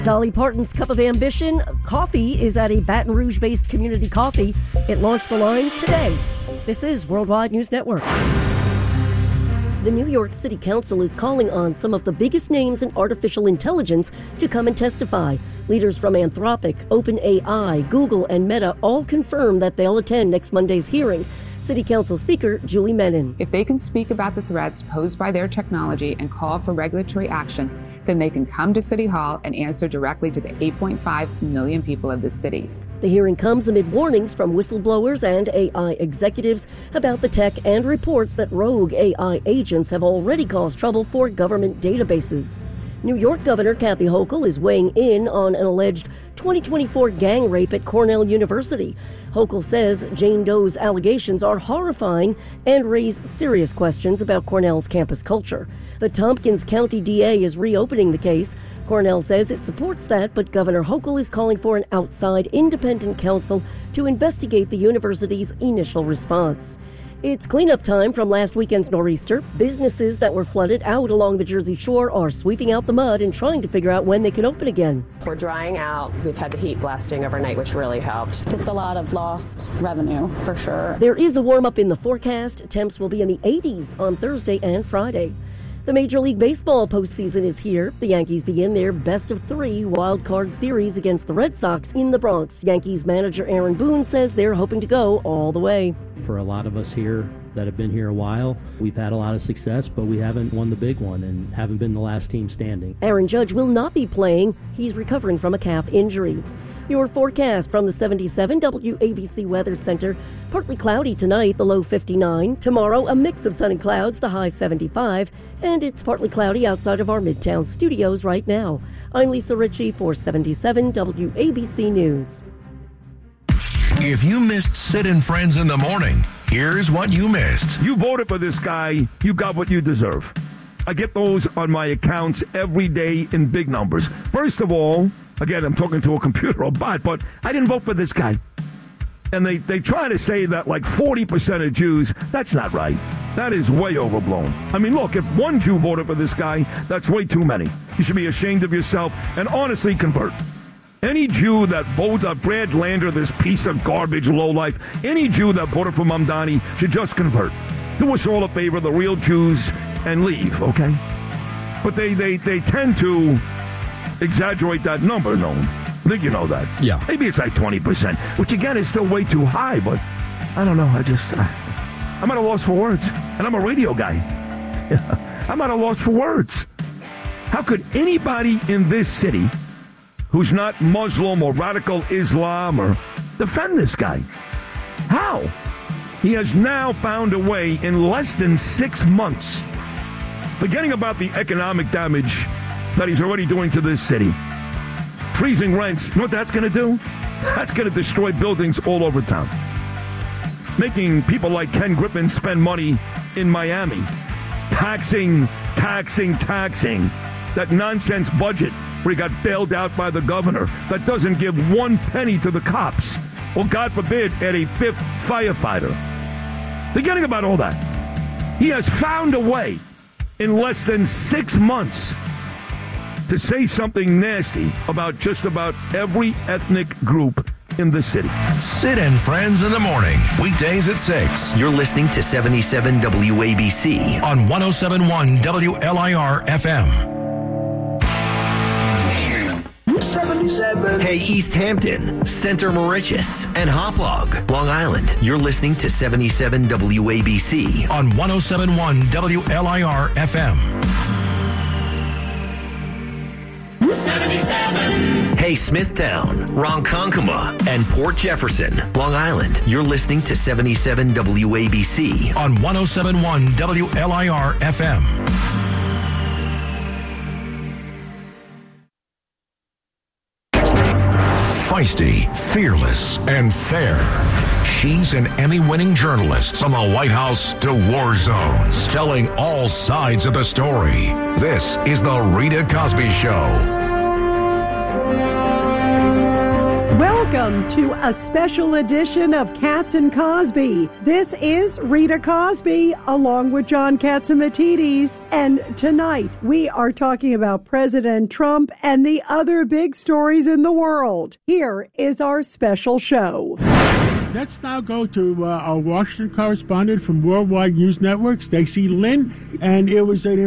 Dolly Parton's Cup of Ambition coffee is at a Baton Rouge-based community coffee. It launched the line today. This is Worldwide News Network. The New York City Council is calling on some of the biggest names in artificial intelligence to come and testify. Leaders from Anthropic, OpenAI, Google, and Meta all confirm that they'll attend next Monday's hearing. City Council Speaker Julie Menin. If they can speak about the threats posed by their technology and call for regulatory action, then they can come to City Hall and answer directly to the 8.5 million people of the city. The hearing comes amid warnings from whistleblowers and AI executives about the tech and reports that rogue AI agents have already caused trouble for government databases. New York Governor Kathy Hochul is weighing in on an alleged 2024 gang rape at Cornell University. Hochul says Jane Doe's allegations are horrifying and raise serious questions about Cornell's campus culture. The Tompkins County DA is reopening the case. Cornell says it supports that, but Governor Hochul is calling for an outside independent counsel to investigate the university's initial response. It's cleanup time from last weekend's nor'easter. Businesses that were flooded out along the Jersey Shore are sweeping out the mud and trying to figure out when they can open again. We're drying out. We've had the heat blasting overnight, which really helped. It's a lot of lost revenue, for sure. There is a warm-up in the forecast. Temps will be in the 80s on Thursday and Friday. The Major League Baseball postseason is here. The Yankees begin their best-of-3 wild-card series against the Red Sox in the Bronx. Yankees manager Aaron Boone says they're hoping to go all the way. For a lot of us here that have been here a while, we've had a lot of success, but we haven't won the big one and haven't been the last team standing. Aaron Judge will not be playing. He's recovering from a calf injury. Your forecast from the 77 WABC Weather Center. Partly cloudy tonight, the low 59. Tomorrow, a mix of sun and clouds, the high 75. And it's partly cloudy outside of our Midtown studios right now. I'm Lisa Ritchie for 77 WABC News. If you missed Sid and Friends in the morning, here's what you missed. You voted for this guy, you got what you deserve. I get those on my accounts every day in big numbers. First of all, again, I'm talking to a computer or bot, but I didn't vote for this guy. And they try to say that like 40% of Jews, that's not right. That is way overblown. I mean, look, if one Jew voted for this guy, that's way too many. You should be ashamed of yourself and honestly convert. Any Jew that voted Brad Lander, this piece of garbage lowlife, any Jew that voted for Mamdani should just convert. Do us all a favor, the real Jews, and leave, okay? But they tend to exaggerate that number, no? I think you know that. Yeah. Maybe it's like 20%, which again is still way too high, but I don't know. I'm at a loss for words. And I'm a radio guy. I'm at a loss for words. How could anybody in this city who's not Muslim or radical Islam or defend this guy? How? He has now found a way in less than 6 months, forgetting about the economic damage that he's already doing to this city. Freezing rents, you know what that's going to do? That's going to destroy buildings all over town. Making people like Ken Griffin spend money in Miami. Taxing. That nonsense budget where he got bailed out by the governor that doesn't give 1 penny to the cops. Or, God forbid, add a 5th firefighter. Forgetting about all that. He has found a way in less than 6 months to say something nasty about just about every ethnic group in the city. Sid and Friends in the morning, weekdays at 6. You're listening to 77 WABC on 107.1 WLIR FM. 77. Hey, East Hampton, Center Moriches, and Hauppauge, Long Island. You're listening to 77 WABC on 107.1 WLIR FM. 77. Hey, Smithtown, Ronkonkoma, and Port Jefferson, Long Island. You're listening to 77 WABC on 107.1 WLIR FM. Feisty, fearless, and fair. She's an Emmy-winning journalist from the White House to war zones, telling all sides of the story. This is the Rita Cosby Show. Welcome to a special edition of Katz and Cosby. This is Rita Cosby along with John Catsimatidis. And tonight we are talking about President Trump and the other big stories in the world. Here is our special show. Let's now go to our Washington correspondent from Worldwide News Network, Stacey Lynn. And it was a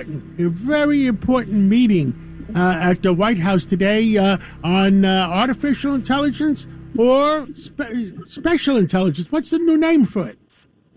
very important meeting at the White House today on artificial intelligence or special intelligence. What's the new name for it?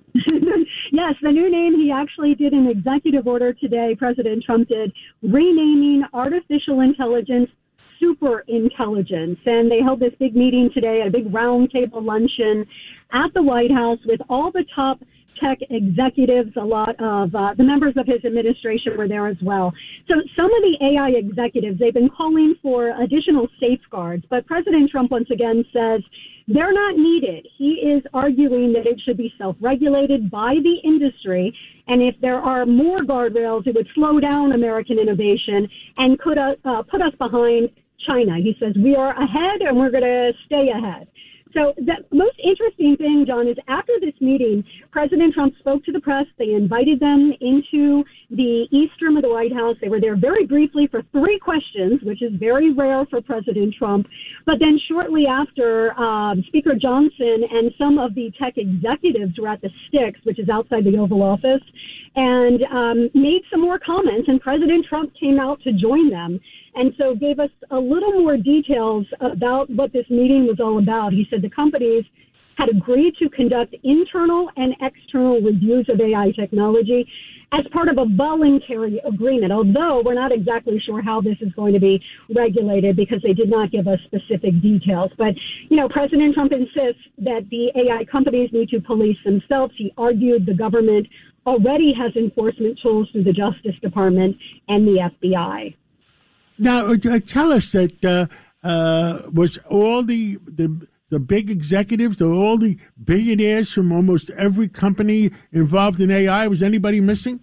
Yes, the new name, he actually did an executive order today, President Trump did, renaming artificial intelligence super intelligence. And they held this big meeting today, a big roundtable luncheon at the White House with all the top tech executives. A lot of the members of his administration were there as well. So some of the AI executives, they've been calling for additional safeguards, but President Trump once again says they're not needed. He is arguing that it should be self-regulated by the industry, and if there are more guardrails, it would slow down American innovation and could put us behind China. He says we are ahead and we're going to stay ahead. So the most interesting thing, John, is after this meeting, President Trump spoke to the press. They invited them into the East Room of the White House. They were there very briefly for 3 questions, which is very rare for President Trump. But then shortly after, Speaker Johnson and some of the tech executives were at the Sticks, which is outside the Oval Office, and made some more comments. And President Trump came out to join them. And so gave us a little more details about what this meeting was all about. He said the companies had agreed to conduct internal and external reviews of AI technology as part of a voluntary agreement, although we're not exactly sure how this is going to be regulated because they did not give us specific details. But, you know, President Trump insists that the AI companies need to police themselves. He argued the government already has enforcement tools through the Justice Department and the FBI. Now, tell us that was all the big executives, or all the billionaires from almost every company involved in AI, was anybody missing?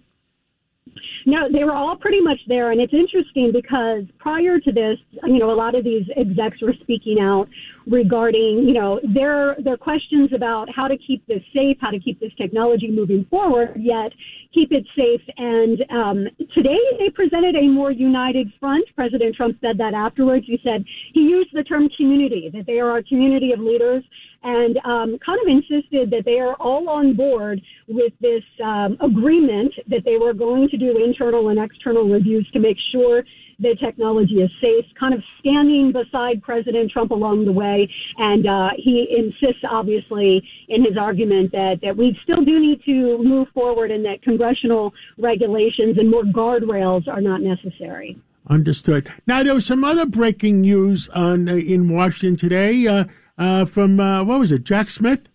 No, they were all pretty much there. And it's interesting because prior to this, you know, a lot of these execs were speaking out regarding, you know, their questions about how to keep this safe, how to keep this technology moving forward, yet keep it safe. And today they presented a more united front. President Trump said that afterwards. He said he used the term community, that they are a community of leaders, and kind of insisted that they are all on board with this agreement that they were going to do internal and external reviews to make sure the technology is safe, kind of standing beside President Trump along the way. And he insists, obviously, in his argument that we still do need to move forward and that congressional regulations and more guardrails are not necessary. Understood. Now, there was some other breaking news in Washington today from, what was it, Jack Smith?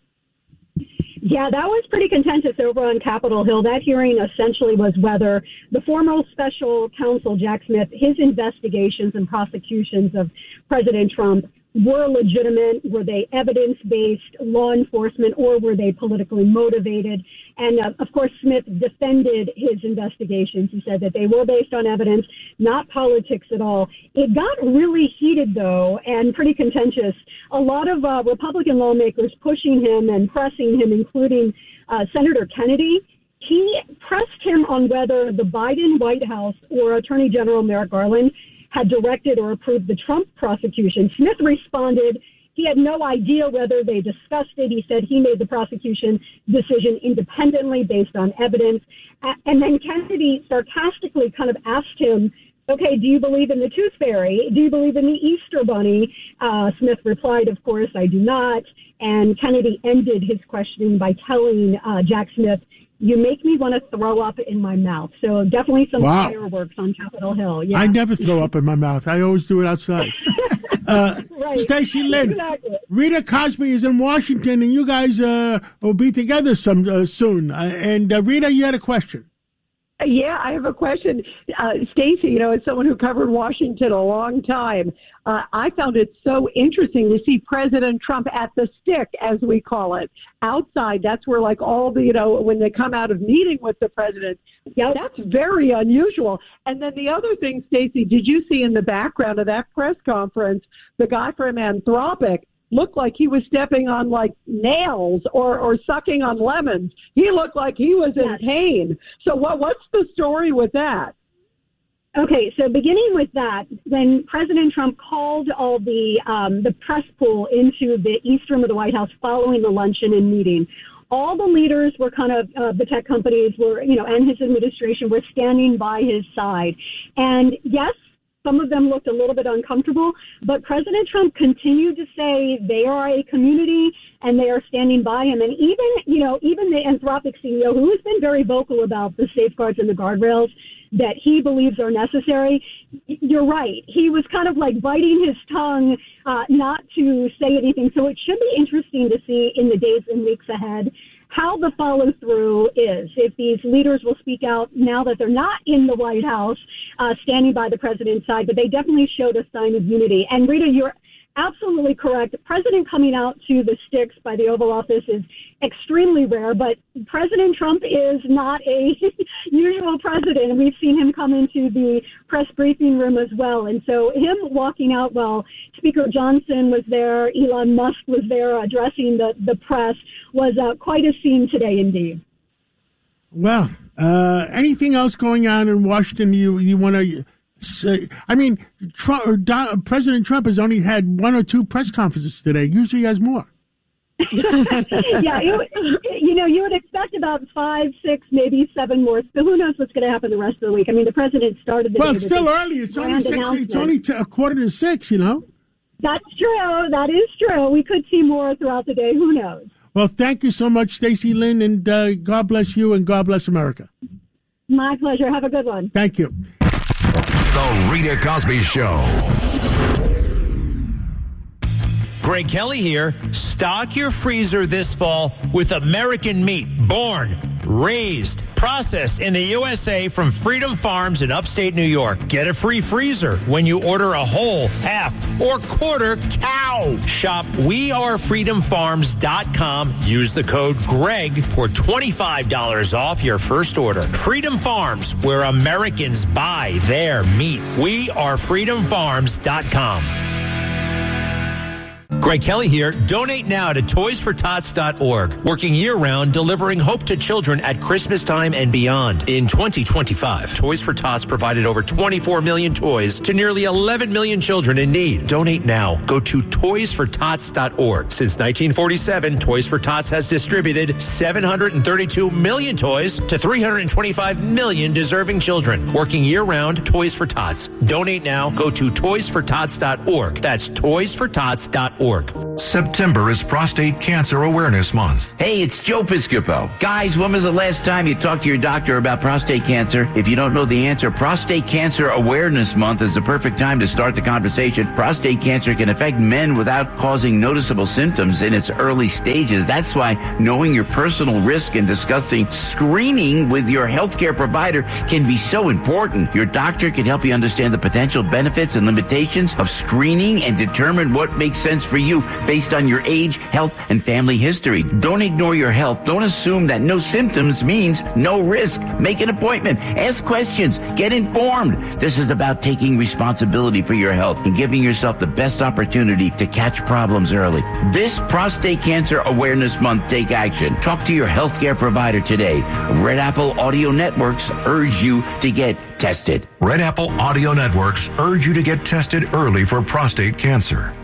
Yeah, that was pretty contentious over on Capitol Hill. That hearing essentially was whether the former special counsel, Jack Smith, his investigations and prosecutions of President Trump were legitimate, were they evidence-based law enforcement, or were they politically motivated? And, of course, Smith defended his investigations. He said that they were based on evidence, not politics at all. It got really heated, though, and pretty contentious. A lot of Republican lawmakers pushing him and pressing him, including Senator Kennedy. He pressed him on whether the Biden White House or Attorney General Merrick Garland had directed or approved the Trump prosecution. Smith responded he had no idea whether they discussed it. He said he made the prosecution decision independently based on evidence. And then Kennedy sarcastically kind of asked him, okay, do you believe in the Tooth Fairy? Do you believe in the Easter Bunny? Smith replied, of course, I do not. And Kennedy ended his questioning by telling Jack Smith, you make me want to throw up in my mouth. So definitely some fireworks on Capitol Hill. Yeah. I never throw up in my mouth. I always do it outside. Right. Stacey Lynn, exactly. Rita Cosby is in Washington, and you guys will be together soon. And Rita, you had a question. Yeah, I have a question. Stacey, you know, as someone who covered Washington a long time, I found it so interesting to see President Trump at the stick, as we call it, outside. That's where, like, all the, you know, when they come out of meeting with the president, yeah, that's very unusual. And then the other thing, Stacey, did you see in the background of that press conference, the guy from Anthropic looked like he was stepping on like nails or sucking on lemons. He looked like he was in pain. So what's the story with that? Okay, so beginning with that, when President Trump called all the press pool into the East Room of the White House following the luncheon and meeting, all the leaders were kind of, the tech companies were, and his administration were standing by his side. And yes, some of them looked a little bit uncomfortable, but President Trump continued to say they are a community and they are standing by him. And even the Anthropic CEO, who has been very vocal about the safeguards and the guardrails that he believes are necessary, you're right. He was kind of like biting his tongue not to say anything. So it should be interesting to see in the days and weeks ahead how the follow-through is, if these leaders will speak out now that they're not in the White House standing by the president's side, but they definitely showed a sign of unity. And Rita, you're absolutely correct. The president coming out to the sticks by the Oval Office is extremely rare, but President Trump is not a usual president. We've seen him come into the press briefing room as well. And so him walking out while Speaker Johnson was there, Elon Musk was there addressing the press was quite a scene today indeed. Well, anything else going on in Washington you want to say? I mean, President Trump has only had 1 or 2 press conferences today. Usually he has more. Yeah, you would expect about 5, 6, maybe 7 more. So who knows what's going to happen the rest of the week? I mean, the president started the day. Well, it's still early. It's only 6. It's only a quarter to 6. That's true. That is true. We could see more throughout the day. Who knows? Well, thank you so much, Stacey Lynn, and God bless you and God bless America. My pleasure. Have a good one. Thank you. The Rita Cosby Show. Greg Kelly here. Stock your freezer this fall with American meat, born, raised, processed in the USA from Freedom Farms in upstate New York. Get a free freezer when you order a whole, half, or quarter cow. Shop wearefreedomfarms.com. Use the code GREG for $25 off your first order. Freedom Farms, where Americans buy their meat. wearefreedomfarms.com. Greg Kelly here. Donate now to toysfortots.org. Working year-round, delivering hope to children at Christmas time and beyond. In 2025, Toys for Tots provided over 24 million toys to nearly 11 million children in need. Donate now. Go to toysfortots.org. Since 1947, Toys for Tots has distributed 732 million toys to 325 million deserving children. Working year-round, Toys for Tots. Donate now. Go to toysfortots.org. That's toysfortots.org. September is Prostate Cancer Awareness Month. Hey, it's Joe Piscopo. Guys, when was the last time you talked to your doctor about prostate cancer? If you don't know the answer, Prostate Cancer Awareness Month is the perfect time to start the conversation. Prostate cancer can affect men without causing noticeable symptoms in its early stages. That's why knowing your personal risk and discussing screening with your healthcare provider can be so important. Your doctor can help you understand the potential benefits and limitations of screening and determine what makes sense for you based on your age, health, and family history. Don't ignore your health. Don't assume that no symptoms means no risk. Make an appointment. Ask questions. Get informed. This is about taking responsibility for your health and giving yourself the best opportunity to catch problems early. This Prostate Cancer Awareness Month, take action. Talk to your healthcare provider today. Red Apple Audio Networks urge you to get tested. Red Apple Audio Networks urge you to get tested early for prostate cancer.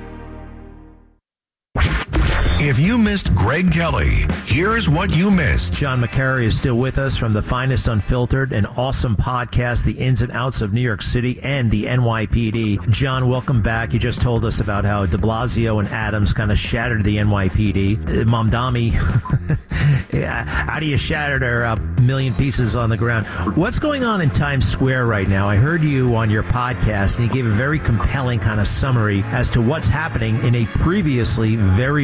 If you missed Greg Kelly, here's what you missed. John McCary is still with us from the Finest Unfiltered, an awesome podcast, the ins and outs of New York City and the NYPD. John, welcome back. You just told us about how de Blasio and Adams kind of shattered the NYPD. Mamdani, how do you shatter her a million pieces on the ground? What's going on in Times Square right now? I heard you on your podcast, and you gave a very compelling kind of summary as to what's happening in a previously very, very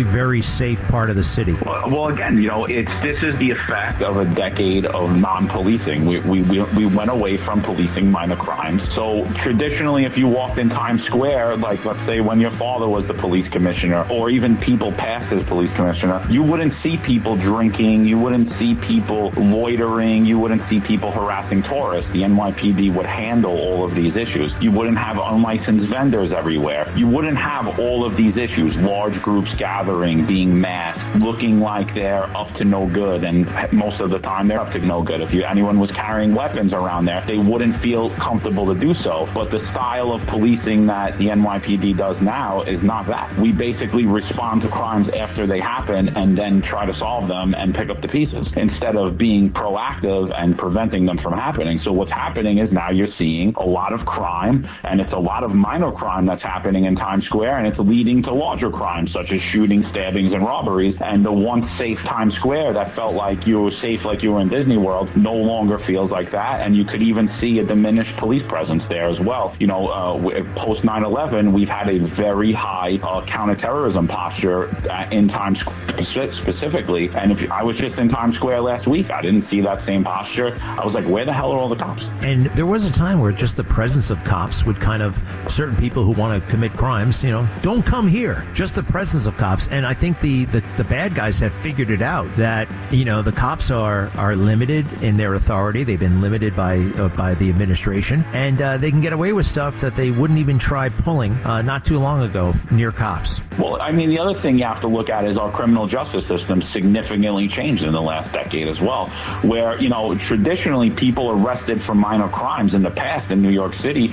safe part of the city? Well, again, this is the effect of a decade of non-policing. We went away from policing minor crimes. So traditionally, if you walked in Times Square, like let's say when your father was the police commissioner, or even people past as police commissioner, you wouldn't see people drinking, you wouldn't see people loitering, you wouldn't see people harassing tourists. The NYPD would handle all of these issues. You wouldn't have unlicensed vendors everywhere. You wouldn't have all of these issues, large groups gathering, being masked, looking like they're up to no good, and most of the time they're up to no good. If anyone was carrying weapons around there, they wouldn't feel comfortable to do so. But the style of policing that the NYPD does now is not that. We basically respond to crimes after they happen and then try to solve them and pick up the pieces instead of being proactive and preventing them from happening. So what's happening is now you're seeing a lot of crime, and it's a lot of minor crime that's happening in Times Square, and it's leading to larger crimes such as shootings, stabbings, and robberies. And the once safe Times Square that felt like you were safe, like you were in Disney World, no longer feels like that. And you could even see a diminished police presence there as well. Post 9/11, we've had a very high counterterrorism posture in Times Square specifically. And I was just in Times Square last week, I didn't see that same posture. I was like, where the hell are all the cops? And there was a time where just the presence of cops would kind of, certain people who want to commit crimes, don't come here. Just the presence of cops. And I think the bad guys have figured it out that, the cops are limited in their authority. They've been limited by the administration, and they can get away with stuff that they wouldn't even try pulling not too long ago near cops. Well, I mean, the other thing you have to look at is our criminal justice system significantly changed in the last decade as well, where, traditionally people arrested for minor crimes in the past in New York City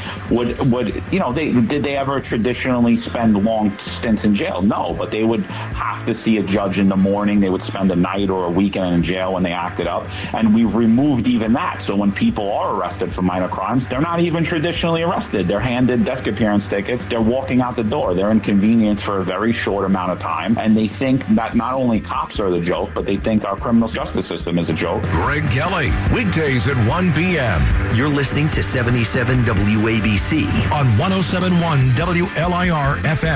did they ever traditionally spend long stints in jail? No, but they would have to see a judge in the morning. They would spend a night or a weekend in jail when they acted up. And we've removed even that. So when people are arrested for minor crimes, they're not even traditionally arrested. They're handed desk appearance tickets. They're walking out the door. They're inconvenienced for a very short amount of time. And they think that not only cops are the joke, but they think our criminal justice system is a joke. Greg Kelly, weekdays at 1 p.m. You're listening to 77 WABC on 107.1 WLIR FM.